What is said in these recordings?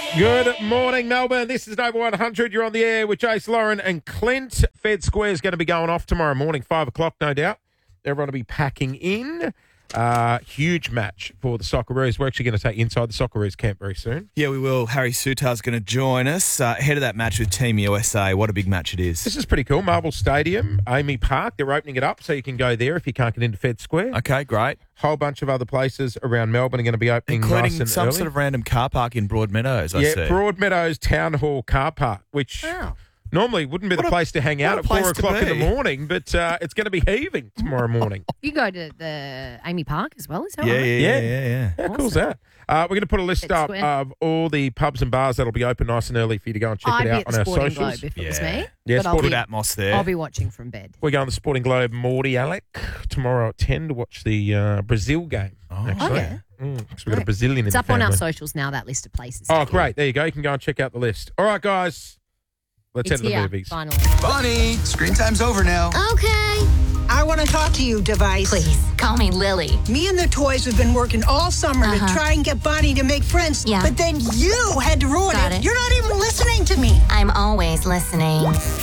Good morning, Melbourne. This is Nova 100. You're on the air with Jace, Lauren and Clint. Fed Square is going to be going off tomorrow morning, 5 o'clock, no doubt. Everyone will be packing in. Huge match for the Socceroos. We're actually going to take you inside the Socceroos camp very soon. Yeah, we will. Harry Sutar's going to join us ahead of that match with Team USA. What a big match it is. This is pretty cool. Marvel Stadium, Amy Park. They're opening it up so you can go there if you can't get into Fed Square. Okay, great. Whole bunch of other places around Melbourne are going to be opening Including nice and some early. sort of random car park in Broadmeadows, I see. Broadmeadows Town Hall car park, which normally wouldn't be the place to hang out at 4 o'clock in the morning, but it's going to be heaving tomorrow morning. You go to the Amy Park as well, is that Yeah, right? yeah. How cool's that? We're going to put a list up Square. of all the pubs and bars that'll be open nice and early for you to go and check I'd it be out at on the our Sporting socials. Globe if it was me. Yeah, but I'll Good be, atmos there. I'll be watching from bed. We're going to Sporting Globe, Morty Alec, tomorrow at 10 to watch the Brazil game. Actually. yeah. So we've got a Brazilian It's in up the on our family. socials now, that list of places. Oh, great. There you go. You can go and check out the list. All right, guys. Let's It's head to the here, movies. finally. Bunny, screen time's over now. Okay. I want to talk to you, Device. Please, call me Lily. Me and the toys have been working all summer to try and get Bonnie to make friends. Yeah. But then you had to ruin Got it. it. You're not even listening to me. I'm always listening.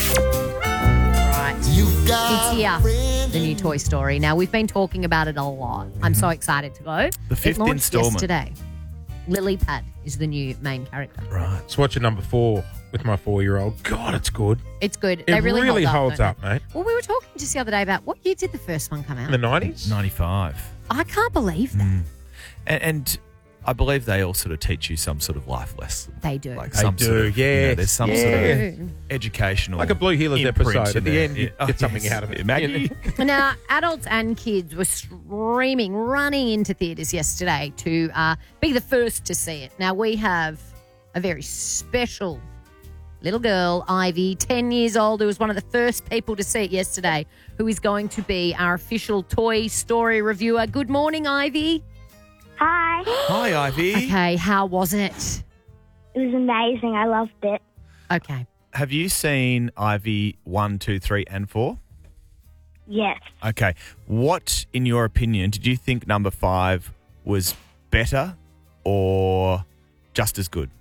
Right. It's here, the new Toy Story. Now, we've been talking about it a lot. I'm so excited to go. The fifth it launched installment. yesterday. Lily Pad is the new main character. Right. Let's watch it number 4 with my 4-year-old. God, it's good. It's good. It They really holds don't up, mate. they? Well, we were talking just the other day about what year did the first one come out? In the 90s? 95. I can't believe that. And I believe they all sort of teach you some sort of life lesson. They do. Like They some do, sort of, yes. there's some Yeah. sort of Ooh. educational Like a Blue Heelers imprint episode. in At the there. end, you get something out of it. Maggie? Now, adults and kids were streaming, running into theatres yesterday to be the first to see it. Now, we have a very special little girl, Ivy, 10 years old, who was one of the first people to see it yesterday, who is going to be our official Toy Story reviewer. Good morning, Ivy. Hi. Hi, Ivy. Okay, how was it? It was amazing. I loved it. Okay. Have you seen Ivy 1, 2, 3 and 4? Yes. Okay. What, in your opinion, did you think number 5 was better or just as good?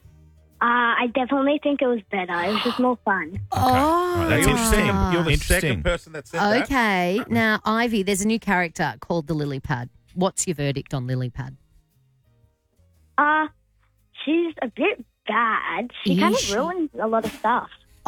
I definitely think it was better. It was just more fun. Oh. Right, that's interesting. You're the Interesting. second person that said that. Okay. Now, Ivy, there's a new character called the Lily Pad. What's your verdict on Lily Pad? She's a bit bad. She kind of ruins a lot of stuff.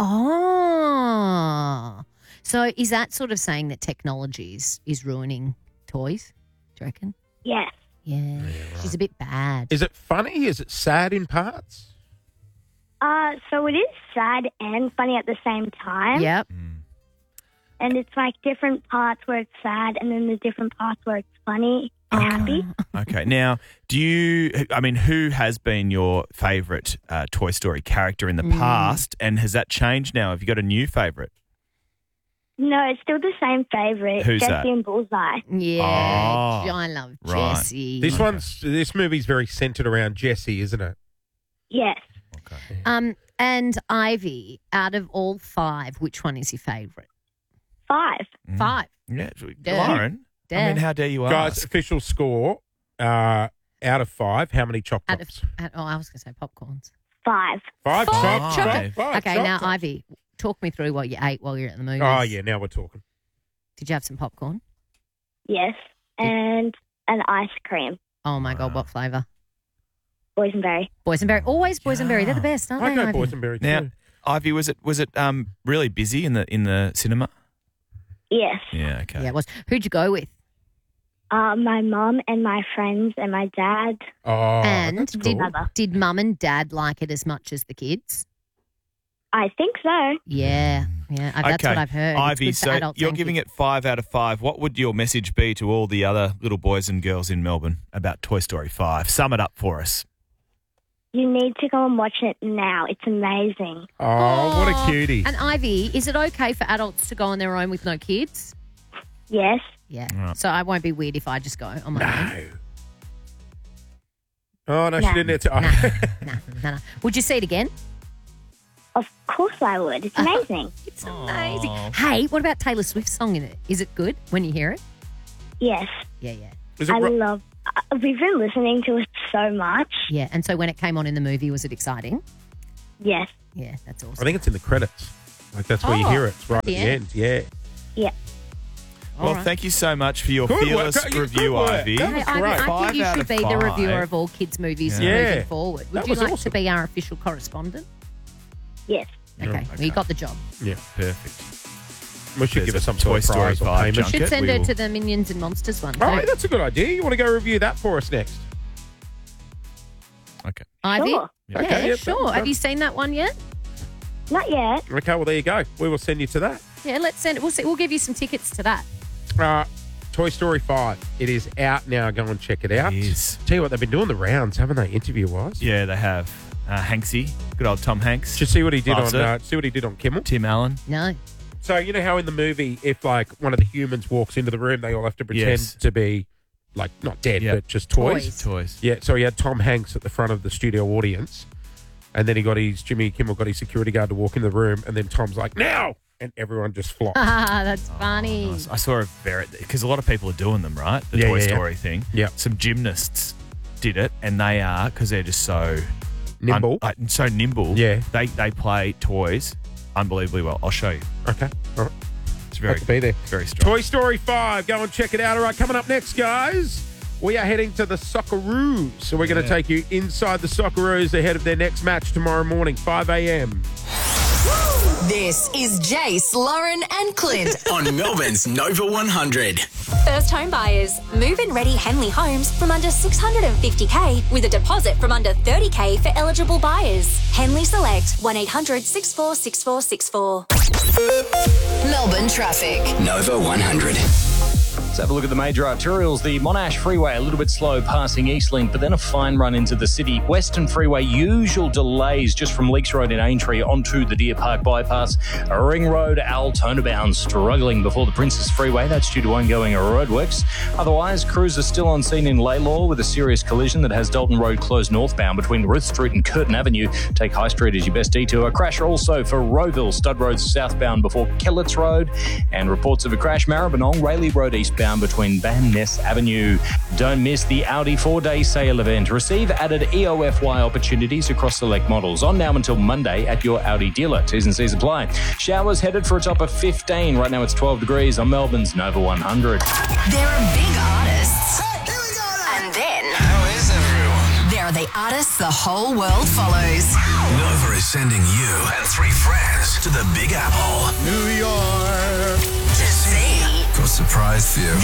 Oh. So is that sort of saying that technology is ruining toys? Do you reckon? Yes. Yeah. She's a bit bad. Is it funny? Is it sad in parts? So it is sad and funny at the same time. Yep. And it's like different parts where it's sad and then the different parts where it's funny and happy. Okay. Now, who has been your favourite Toy Story character in the past, and has that changed now? Have you got a new favourite? No, it's still the same favourite. Who's Jessie that? and Bullseye. Yeah. Oh, I love right. Jessie. This movie's very centred around Jessie, isn't it? Yes. And Ivy, out of all 5, which one is your favourite? 5. 5. Yeah. Duh. Lauren, Duh. I mean, how dare you Guys, ask? official score out of 5. How many choc Out of, tops? I was going to say popcorns. 5. 5 Five. choc. Five Okay, choc now, tops. Ivy, talk me through what you ate while you're at the movies. Oh, yeah, now we're talking. Did you have some popcorn? Yes. And an ice cream. Oh, my God, what flavour? Boysenberry. Boysenberry. Always boysenberry. They're the best, aren't I they, go Ivy? boysenberry too. Now, Ivy, was it really busy in the cinema? Yes. Yeah. Okay. Yeah, it was. Who'd you go with? My mum and my friends and my dad. Oh, And that's cool. did mum and dad like it as much as the kids? I think so. Yeah. That's Okay. what I've heard. Ivy, it's good for so adults you're and giving kids. it 5 out of 5. What would your message be to all the other little boys and girls in Melbourne about Toy Story 5? Sum it up for us. You need to go and watch it now. It's amazing. Oh, what a cutie. And Ivy, is it okay for adults to go on their own with no kids? Yes. Yeah. Right. So I won't be weird if I just go on my own. Oh, no, she Nah. didn't. No. Would you see it again? Of course I would. It's amazing. It's amazing. Hey, what about Taylor Swift's song in it? Is it good when you hear it? Yes. Yeah. Is I it, love We've been listening to it so much. Yeah, and so when it came on in the movie, was it exciting? Yes. Yeah, that's I awesome. think it's in the credits. Like, that's where you Oh, hear it. It's right at the end. Yeah. Yeah. Well, All right. thank you so much for your Good fearless work. Good review, work. Ivy. That Hey, was Ivy, great. I think 5 you out should of be the 5. reviewer of all kids' movies Yeah. moving forward. Would That you was like awesome. to be our official correspondent? Yes. Okay, well, you got the job. Yeah. Perfect. We should There's give her a some Toy sort of Story prize or 5 payment. junket. Should send we her will- to the Minions and Monsters one. All right, too. that's a good idea. You want to go review that for us next? Okay. Ivy? Sure. Yeah, Okay, yeah, sure. Have you seen that one yet? Not yet. Okay, well, there you go. We will send you to that. Yeah, let's send it. We'll give you some tickets to that. Toy Story 5. It is out now. Go and check it out. It is. Tell you what, they've been doing the rounds, haven't they, interview-wise? Yeah, they have. Hanksy, good old Tom Hanks. Did you see what he did Loves on Kimmel? Tim Allen. No. So you know how in the movie, if like one of the humans walks into the room, they all have to pretend Yes. to be like not dead, Yep. but just toys. Toys. Yeah. So he had Tom Hanks at the front of the studio audience, and then Jimmy Kimmel got his security guard to walk in the room, and then Tom's like, "Now!" and everyone just flopped. That's funny. Nice. I saw a because a lot of people are doing them, right? The Yeah, Toy yeah, yeah. Story thing. Yeah. Some gymnasts did it, and they are because they're just so Nimble. so nimble. Yeah. They play toys unbelievably well. I'll show you. Okay. All right. It's very Have to be there. very strong. Toy Story 5. Go and check it out. All right, coming up next, guys, we are heading to the Socceroos. So we're going to take you inside the Socceroos ahead of their next match tomorrow morning, 5 a.m. This is Jace, Lauren, and Clint. On Melbourne's Nova 100. First home buyers, move-in ready Henley Homes from under $650K with a deposit from under $30K for eligible buyers. Henley Select 1-800-646464. Melbourne traffic. Nova 100. Let's have a look at the major arterials. The Monash Freeway, a little bit slow passing Eastlink, but then a fine run into the city. Western Freeway, usual delays just from Leaks Road in Aintree onto the Deer Park bypass. Ring Road, Altona struggling before the Princess Freeway. That's due to ongoing roadworks. Otherwise, crews are still on scene in Laylaw with a serious collision that has Dalton Road closed northbound between Ruth Street and Curtin Avenue. Take High Street as your best detour. A crash also for Rowville, Stud Road southbound before Kellett's Road. And reports of a crash Maribyrnong, Rayleigh Road eastbound between Van Ness Avenue. Don't miss the Audi 4-day sale event. Receive added EOFY opportunities across select models. On now until Monday at your Audi dealer. T's and C's apply. Showers headed for a top of 15. Right now it's 12 degrees on Melbourne's Nova 100. There are big artists. And then How is everyone? there are the artists the whole world follows. Nova is sending you and 3 friends to the Big Apple. New York. To see Got a surprise for you.